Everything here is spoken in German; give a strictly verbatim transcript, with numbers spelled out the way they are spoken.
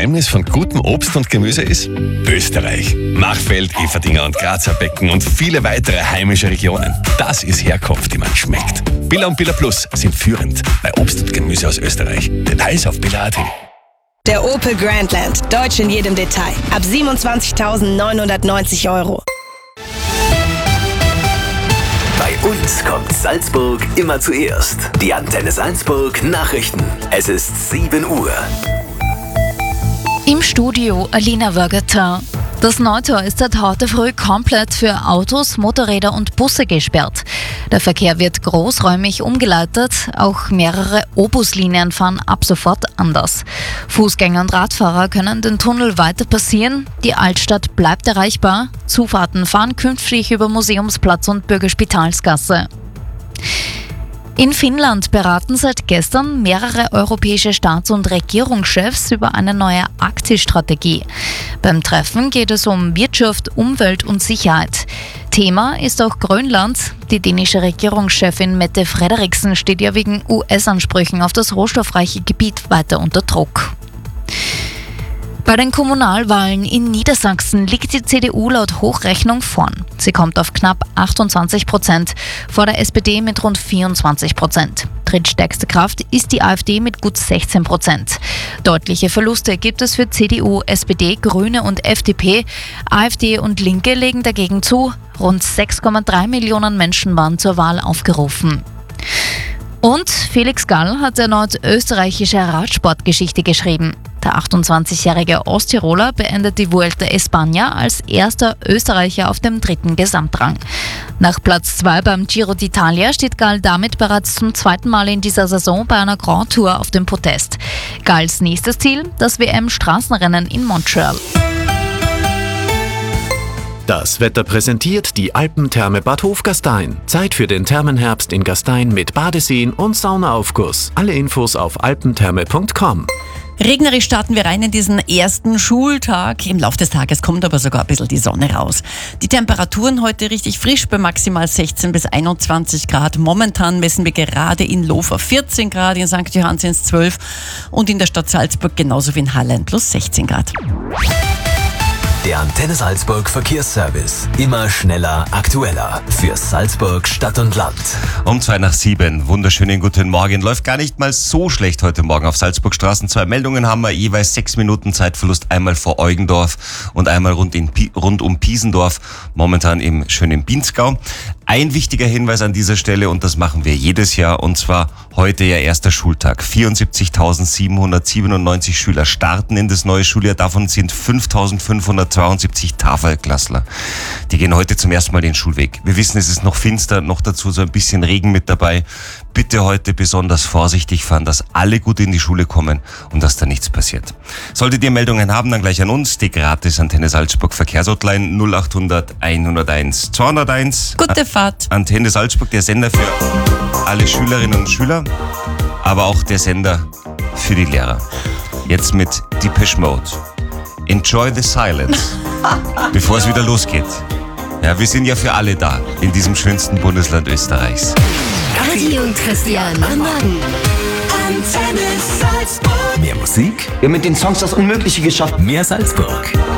Geheimnis von gutem Obst und Gemüse ist? Österreich. Machfeld, Everdinger und Grazer Becken und viele weitere heimische Regionen. Das ist Herkunft, die man schmeckt. Billa und Billa Plus sind führend bei Obst und Gemüse aus Österreich. Details auf billa punkt at. Der Opel Grandland. Deutsch in jedem Detail. Ab siebenundzwanzigtausendneunhundertneunzig Euro. Bei uns kommt Salzburg immer zuerst. Die Antenne Salzburg Nachrichten. Es ist sieben Uhr. Im Studio Alina Wörgerter. Das Neutor ist seit heute früh komplett für Autos, Motorräder und Busse gesperrt. Der Verkehr wird großräumig umgeleitet. Auch mehrere O-Bus-Linien fahren ab sofort anders. Fußgänger und Radfahrer können den Tunnel weiter passieren. Die Altstadt bleibt erreichbar. Zufahrten fahren künftig über Museumsplatz und Bürgerspitalsgasse. In Finnland beraten seit gestern mehrere europäische Staats- und Regierungschefs über eine neue Arktisstrategie. Beim Treffen geht es um Wirtschaft, Umwelt und Sicherheit. Thema ist auch Grönland. Die dänische Regierungschefin Mette Frederiksen steht ja wegen U S-Ansprüchen auf das rohstoffreiche Gebiet weiter unter Druck. Bei den Kommunalwahlen in Niedersachsen liegt die C D U laut Hochrechnung vorn. Sie kommt auf knapp achtundzwanzig Prozent, vor der S P D mit rund vierundzwanzig Prozent. Drittstärkste Kraft ist die AfD mit gut sechzehn Prozent. Deutliche Verluste gibt es für C D U, S P D, Grüne und F D P. AfD und Linke legen dagegen zu. Rund sechs Komma drei Millionen Menschen waren zur Wahl aufgerufen. Und Felix Gall hat erneut österreichische Radsportgeschichte geschrieben. Der achtundzwanzigjährige Osttiroler beendet die Vuelta a España als erster Österreicher auf dem dritten Gesamtrang. Nach Platz zwei beim Giro d'Italia steht Gall damit bereits zum zweiten Mal in dieser Saison bei einer Grand Tour auf dem Podest. Galls nächstes Ziel, das W M-Straßenrennen in Montreal. Das Wetter präsentiert die Alpentherme Bad Hofgastein. Zeit für den Thermenherbst in Gastein mit Badeseen und Saunaaufguss. Alle Infos auf alpentherme punkt com. Regnerisch starten wir rein in diesen ersten Schultag. Im Laufe des Tages kommt aber sogar ein bisschen die Sonne raus. Die Temperaturen heute richtig frisch bei maximal sechzehn bis einundzwanzig Grad. Momentan messen wir gerade in Lofer vierzehn Grad, in Sankt Johann sind es zwölf und in der Stadt Salzburg genauso wie in Hallein plus sechzehn Grad. Der Antenne Salzburg Verkehrsservice. Immer schneller, aktueller. Für Salzburg, Stadt und Land. Um zwei nach sieben. Wunderschönen guten Morgen. Läuft gar nicht mal so schlecht heute Morgen auf Salzburgstraßen. Zwei Meldungen haben wir, jeweils sechs Minuten Zeitverlust. Einmal vor Eugendorf und einmal rund, in, rund um Piesendorf. Momentan im schönen Bienzgau. Ein wichtiger Hinweis an dieser Stelle, und das machen wir jedes Jahr, und zwar heute ja erster Schultag. vierundsiebzigtausendsiebenhundertsiebenundneunzig Schüler starten in das neue Schuljahr. Davon sind fünftausendfünfhundertzweiundsiebzig Tafelklassler. Die gehen heute zum ersten Mal den Schulweg. Wir wissen, es ist noch finster, noch dazu so ein bisschen Regen mit dabei. Bitte heute besonders vorsichtig fahren, dass alle gut in die Schule kommen und dass da nichts passiert. Solltet ihr Meldungen haben, dann gleich an uns. Die gratis Antenne Salzburg Verkehrshotline null achthundert einhunderteins zweihunderteins. Gute Fahrt. Antenne Salzburg, der Sender für alle Schülerinnen und Schüler, aber auch der Sender für die Lehrer. Jetzt mit Depeche Mode. Enjoy the silence, bevor es wieder losgeht. Ja, wir sind ja für alle da, in diesem schönsten Bundesland Österreichs. Kathi und Christian am Morgen. Antenne Salzburg. Mehr Musik, Wir haben mit den Songs das Unmögliche geschafft. mehr Salzburg.